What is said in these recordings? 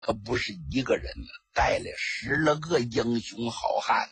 可不是一个人呢，带来10来个英雄好汉。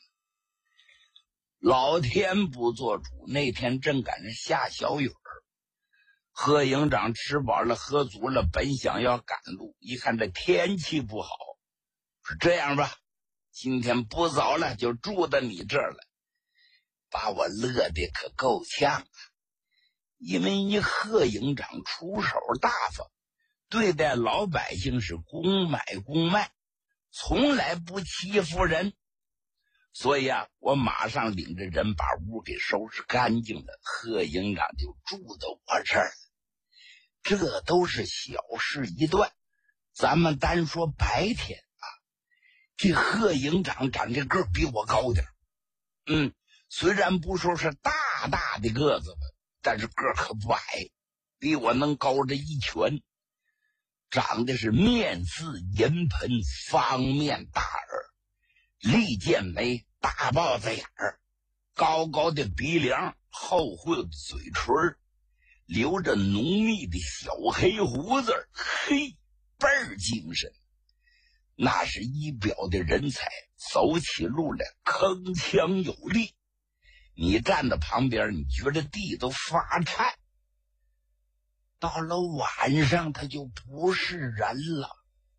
老天不做主，那天正赶上下小雨儿。贺营长吃饱了喝足了，本想要赶路，一看这天气不好，说这样吧，今天不早了，就住到你这儿了，把我乐得可够呛啊！因为你贺营长出手大方，对待老百姓是公买公卖，从来不欺负人，所以啊，我马上领着人把屋给收拾干净了，贺营长就住到我这儿了。这都是小事一段，咱们单说白天啊，这贺营长长这个比我高点，虽然不说是大大的个子吧，但是个可不矮，比我能高着一拳。长得是面似银盆，方面大耳，利剑眉，大豹子眼儿，高高的鼻梁，厚厚的嘴唇，留着浓密的小黑胡子，嘿，倍儿精神。那是一表的人才，走起路来铿锵有力，你站在旁边，你觉得地都发颤。到了晚上，他就不是人了。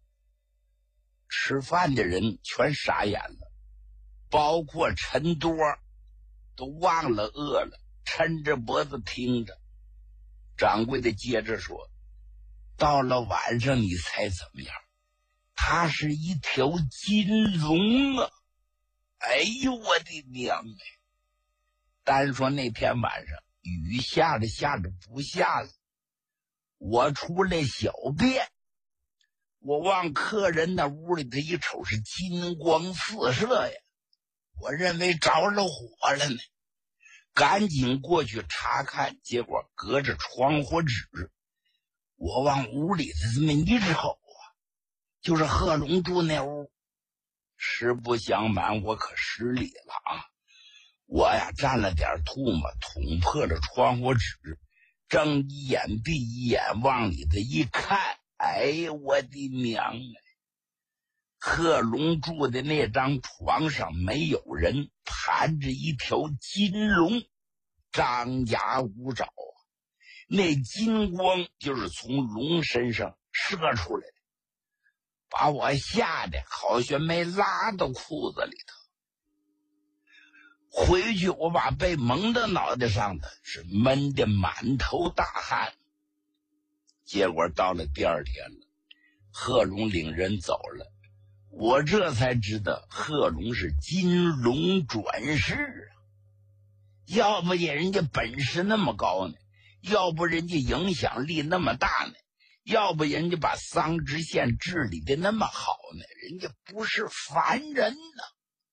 吃饭的人全傻眼了，包括陈多都忘了饿了，抻着脖子听着。掌柜的接着说，到了晚上你猜怎么样？它是一条金龙啊！哎呦我的娘哎！单说那天晚上雨下着不下了，我出来小便，我往客人那屋里头一瞅，是金光四射呀，我认为着了火了呢，赶紧过去查看，结果隔着窗户纸，我往屋里头这么一瞅啊，就是贺龙住那屋。实不相瞒，我可失礼了啊！我呀蘸了点唾沫，捅破了窗户纸，睁一眼闭一眼，往里头一看，哎呦我的娘啊！贺龙住的那张床上没有人，盘着一条金龙，张牙舞爪啊！那金光就是从龙身上射出来的，把我吓得好像没拉到裤子里头。回去我把被蒙到脑袋上的，是闷得满头大汗。结果到了第二天了，贺龙领人走了，我这才知道贺龙是金龙转世啊！要不人家本事那么高呢，要不人家影响力那么大呢，要不人家把桑植县治理的那么好呢，人家不是凡人呢。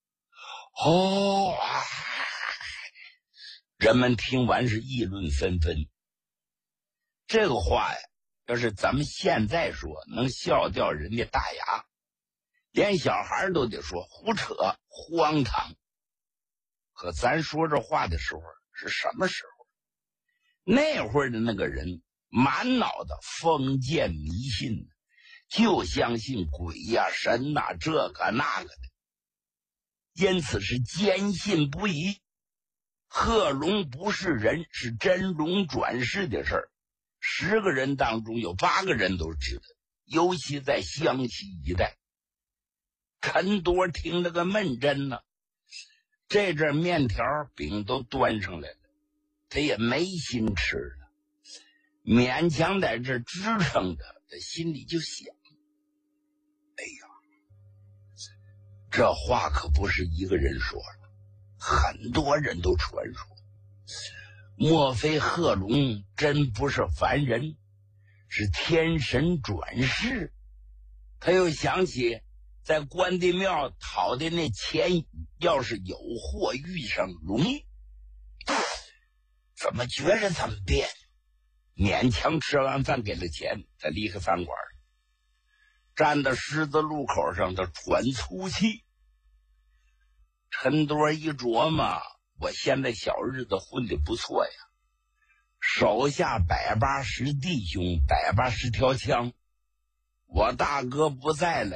人们听完是议论纷纷。这个话呀，要是咱们现在说，能笑掉人家大牙，连小孩都得说胡扯荒唐。可咱说这话的时候是什么时候？那会儿的那个人满脑子封建迷信，就相信鬼呀神呐这个那个的，因此是坚信不疑。贺龙不是人，是真龙转世的事儿，10个人当中有8个人都知道，尤其在湘西一带。陈多听了个闷真呢，这阵面条饼都端上来了，他也没心吃了，勉强在这支撑着，他心里就想，哎呀，这话可不是一个人说了，很多人都传说，莫非贺龙真不是凡人，是天神转世？他又想起在关帝庙讨的那钱，要是有祸遇上龙，怎么觉着这么别扭？勉强吃完饭给了钱，他离开饭馆，站到十字路口上，他喘粗气。陈多一琢磨，我现在小日子混得不错呀，手下180弟兄，180条枪， 我大哥不在了。